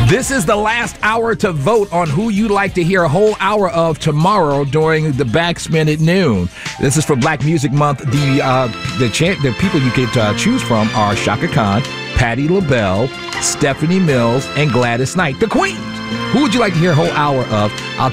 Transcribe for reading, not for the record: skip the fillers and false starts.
This is the last hour to vote on who you'd like to hear a whole hour of tomorrow during the Backspin at noon. This is for Black Music Month. The people you could choose from are Chaka Khan, Patti LaBelle, Stephanie Mills, and Gladys Knight, the Queens. Who would you like to hear a whole hour of? I'll